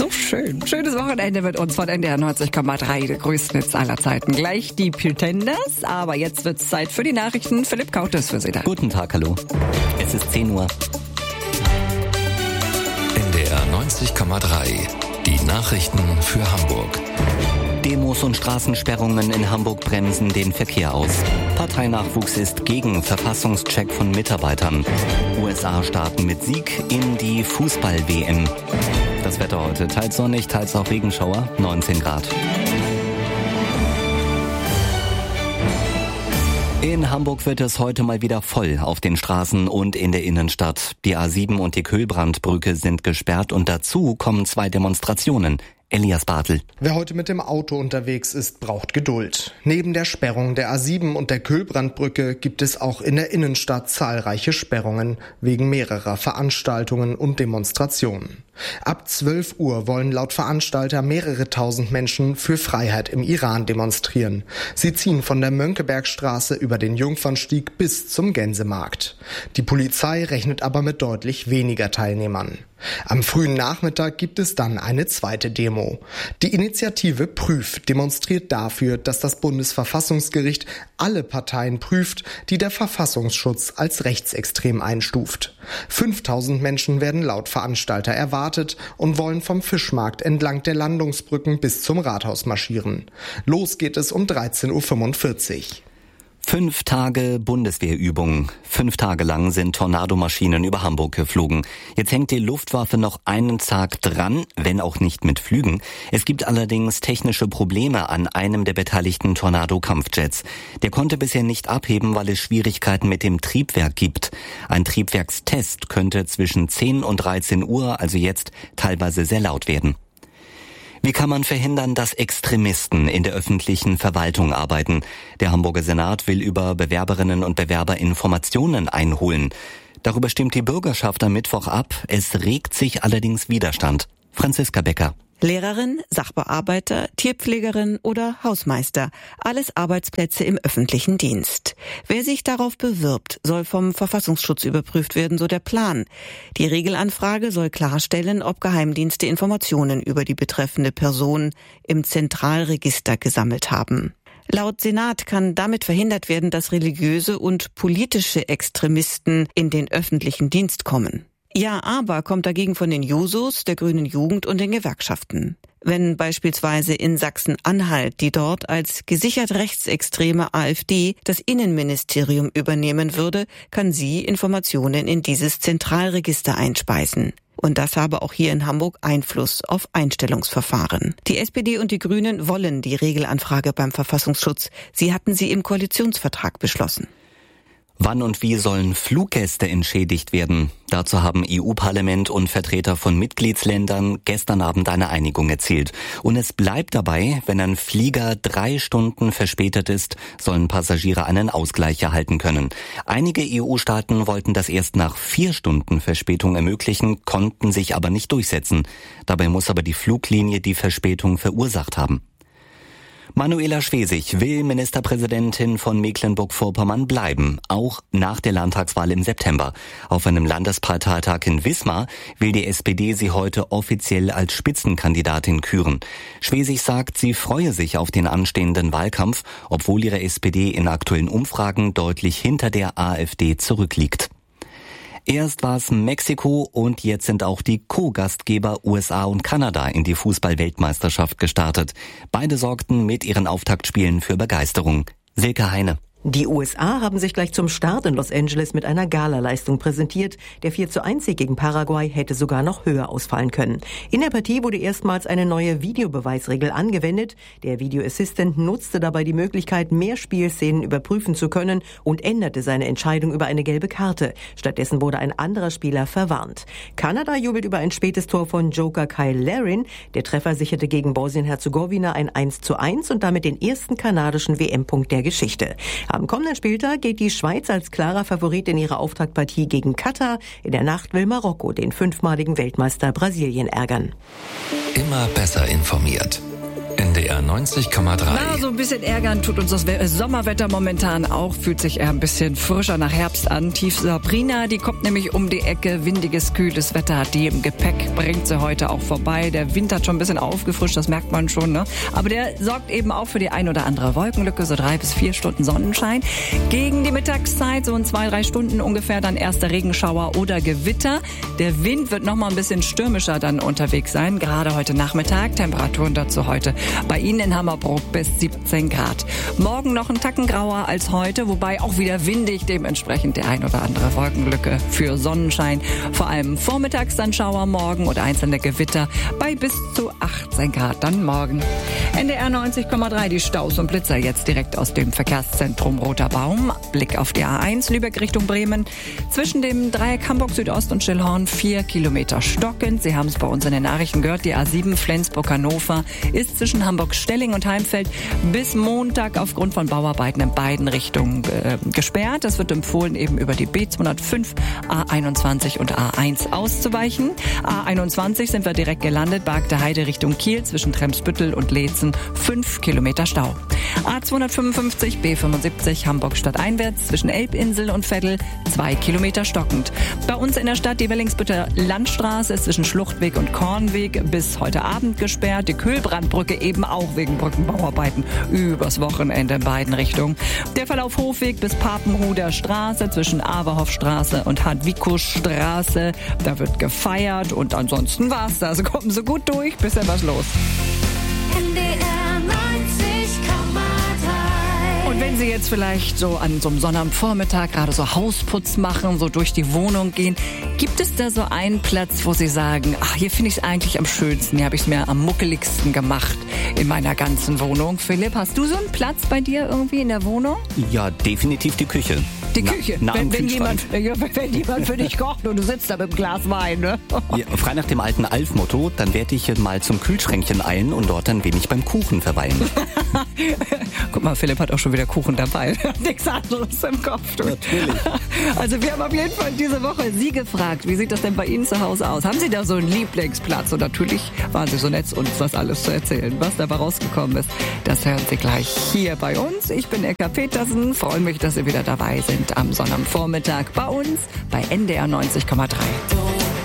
So schön. Schönes Wochenende mit uns von NDR 90,3, der größten Hits aller Zeiten. Gleich die Pretenders, aber jetzt wird's Zeit für die Nachrichten. Philipp Kaut ist für Sie da. Guten Tag, hallo. Es ist 10 Uhr. NDR 90,3, die Nachrichten für Hamburg. Demos und Straßensperrungen in Hamburg bremsen den Verkehr aus. Parteinachwuchs ist gegen Verfassungscheck von Mitarbeitern. USA starten mit Sieg in die Fußball-WM. Das Wetter heute teils sonnig, teils auch Regenschauer, 19 Grad. In Hamburg wird es heute mal wieder voll auf den Straßen und in der Innenstadt. Die A7 und die Kühlbrandbrücke sind gesperrt und dazu kommen 2 Demonstrationen. Elias Bartel. Wer heute mit dem Auto unterwegs ist, braucht Geduld. Neben der Sperrung der A7 und der Kühlbrandbrücke gibt es auch in der Innenstadt zahlreiche Sperrungen wegen mehrerer Veranstaltungen und Demonstrationen. Ab 12 Uhr wollen laut Veranstalter mehrere tausend Menschen für Freiheit im Iran demonstrieren. Sie ziehen von der Mönckebergstraße über den Jungfernstieg bis zum Gänsemarkt. Die Polizei rechnet aber mit deutlich weniger Teilnehmern. Am frühen Nachmittag gibt es dann eine zweite Demo. Die Initiative Prüf demonstriert dafür, dass das Bundesverfassungsgericht alle Parteien prüft, die der Verfassungsschutz als rechtsextrem einstuft. 5000 Menschen werden laut Veranstalter erwartet und wollen vom Fischmarkt entlang der Landungsbrücken bis zum Rathaus marschieren. Los geht es um 13:45 Uhr. 5 Tage Bundeswehrübung. 5 Tage lang sind Tornado-Maschinen über Hamburg geflogen. Jetzt hängt die Luftwaffe noch einen Tag dran, wenn auch nicht mit Flügen. Es gibt allerdings technische Probleme an einem der beteiligten Tornado-Kampfjets. Der konnte bisher nicht abheben, weil es Schwierigkeiten mit dem Triebwerk gibt. Ein Triebwerkstest könnte zwischen 10 und 13 Uhr, also jetzt, teilweise sehr laut werden. Wie kann man verhindern, dass Extremisten in der öffentlichen Verwaltung arbeiten? Der Hamburger Senat will über Bewerberinnen und Bewerber Informationen einholen. Darüber stimmt die Bürgerschaft am Mittwoch ab. Es regt sich allerdings Widerstand. Franziska Becker. Lehrerin, Sachbearbeiter, Tierpflegerin oder Hausmeister. Alles Arbeitsplätze im öffentlichen Dienst. Wer sich darauf bewirbt, soll vom Verfassungsschutz überprüft werden, so der Plan. Die Regelanfrage soll klarstellen, ob Geheimdienste Informationen über die betreffende Person im Zentralregister gesammelt haben. Laut Senat kann damit verhindert werden, dass religiöse und politische Extremisten in den öffentlichen Dienst kommen. Ja, aber kommt dagegen von den Jusos, der Grünen Jugend und den Gewerkschaften. Wenn beispielsweise in Sachsen-Anhalt die dort als gesichert rechtsextreme AfD das Innenministerium übernehmen würde, kann sie Informationen in dieses Zentralregister einspeisen. Und das habe auch hier in Hamburg Einfluss auf Einstellungsverfahren. Die SPD und die Grünen wollen die Regelanfrage beim Verfassungsschutz. Sie hatten sie im Koalitionsvertrag beschlossen. Wann und wie sollen Fluggäste entschädigt werden? Dazu haben EU-Parlament und Vertreter von Mitgliedsländern gestern Abend eine Einigung erzielt. Und es bleibt dabei, wenn ein Flieger 3 Stunden verspätet ist, sollen Passagiere einen Ausgleich erhalten können. Einige EU-Staaten wollten das erst nach 4 Stunden Verspätung ermöglichen, konnten sich aber nicht durchsetzen. Dabei muss aber die Fluglinie die Verspätung verursacht haben. Manuela Schwesig will Ministerpräsidentin von Mecklenburg-Vorpommern bleiben, auch nach der Landtagswahl im September. Auf einem Landesparteitag in Wismar will die SPD sie heute offiziell als Spitzenkandidatin küren. Schwesig sagt, sie freue sich auf den anstehenden Wahlkampf, obwohl ihre SPD in aktuellen Umfragen deutlich hinter der AfD zurückliegt. Erst war es Mexiko und jetzt sind auch die Co-Gastgeber USA und Kanada in die Fußball-Weltmeisterschaft gestartet. Beide sorgten mit ihren Auftaktspielen für Begeisterung. Silke Heine. Die USA haben sich gleich zum Start in Los Angeles mit einer Galaleistung präsentiert. Der 4:1 gegen Paraguay hätte sogar noch höher ausfallen können. In der Partie wurde erstmals eine neue Videobeweisregel angewendet. Der Video Assistant nutzte dabei die Möglichkeit, mehr Spielszenen überprüfen zu können und änderte seine Entscheidung über eine gelbe Karte. Stattdessen wurde ein anderer Spieler verwarnt. Kanada jubelt über ein spätes Tor von Joker Kyle Larin. Der Treffer sicherte gegen Bosnien-Herzegowina ein 1:1 und damit den ersten kanadischen WM-Punkt der Geschichte. Am kommenden Spieltag geht die Schweiz als klarer Favorit in ihre Auftaktpartie gegen Katar. In der Nacht will Marokko den 5-maligen Weltmeister Brasilien ärgern. Immer besser informiert. NDR 90,3. Na, so ein bisschen ärgern tut uns das Sommerwetter momentan auch. Fühlt sich eher ein bisschen frischer nach Herbst an. Tief Sabrina, die kommt nämlich um die Ecke. Windiges, kühles Wetter hat die im Gepäck. Bringt sie heute auch vorbei. Der Wind hat schon ein bisschen aufgefrischt, das merkt man schon, ne? Aber der sorgt eben auch für die ein oder andere Wolkenlücke. So 3 bis 4 Stunden Sonnenschein. Gegen die Mittagszeit, so in 2-3 Stunden ungefähr, dann erster Regenschauer oder Gewitter. Der Wind wird noch mal ein bisschen stürmischer dann unterwegs sein. Gerade heute Nachmittag. Temperaturen dazu heute bei Ihnen in Hammerbrook bis 17 Grad. Morgen noch ein Tacken grauer als heute, wobei auch wieder windig, dementsprechend der ein oder andere Wolkenlücke für Sonnenschein. Vor allem vormittags dann Schauer morgen oder einzelne Gewitter bei bis zu 18 Grad dann morgen. NDR 90,3, die Staus und Blitzer jetzt direkt aus dem Verkehrszentrum Roter Baum. Blick auf die A1 Lübeck Richtung Bremen. Zwischen dem Dreieck Hamburg Südost und Schillhorn 4 Kilometer stockend. Sie haben es bei uns in den Nachrichten gehört, die A7 Flensburg-Hannover ist zwischen Hamburg-Stelling und Heimfeld bis Montag aufgrund von Bauarbeiten in beiden Richtungen gesperrt. Es wird empfohlen, eben über die B205, A21 und A1 auszuweichen. A21 sind wir direkt gelandet, Bargte Heide Richtung Kiel zwischen Tremsbüttel und Leetzen 5 Kilometer Stau. A255, B75 Hamburg stadteinwärts zwischen Elbinsel und Veddel 2 Kilometer stockend. Bei uns in der Stadt die Wellingsbütter Landstraße ist zwischen Schluchtweg und Kornweg bis heute Abend gesperrt. Die Kühlbrandbrücke eben auch wegen Brückenbauarbeiten übers Wochenende in beiden Richtungen. Der Verlauf Hofweg bis Papenhuder Straße zwischen Averhoffstraße und Hadwikus-Straße. Da wird gefeiert und ansonsten war's das. Also kommen Sie gut durch, bisher was los. NDR 90,3. Und wenn Sie jetzt vielleicht so an so einem Sonnabendvormittag gerade so Hausputz machen, so durch die Wohnung gehen, gibt es da so einen Platz, wo Sie sagen, ach, hier finde ich es eigentlich am schönsten, hier habe ich es mir am muckeligsten gemacht in meiner ganzen Wohnung? Philipp, hast du so einen Platz bei dir irgendwie in der Wohnung? Ja, definitiv die Küche. Die Küche, wenn jemand für dich kocht und du sitzt da mit einem Glas Wein, ne? Ja, frei nach dem alten Alf-Motto, dann werde ich mal zum Kühlschränkchen eilen und dort ein wenig beim Kuchen verweilen. Guck mal, Philipp hat auch schon wieder Kuchen dabei. Nichts anderes im Kopf. Du. Natürlich. Also wir haben auf jeden Fall diese Woche Sie gefragt, wie sieht das denn bei Ihnen zu Hause aus? Haben Sie da so einen Lieblingsplatz? Und natürlich waren Sie so nett, uns das alles zu erzählen. Was dabei rausgekommen ist, das hören Sie gleich hier bei uns. Ich bin Eka Petersen, freue mich, dass Sie wieder dabei sind am Sonnabendvormittag bei uns bei NDR 90,3.